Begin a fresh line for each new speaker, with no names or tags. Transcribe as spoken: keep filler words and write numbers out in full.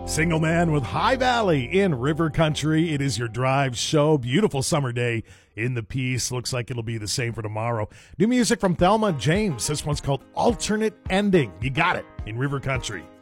Single Man with High Valley in River Country. It is your drive show. Beautiful summer day in the Peace. Looks like it'll be the same for tomorrow. New music from Thelma James. This one's called Alternate Ending. You got it in River Country.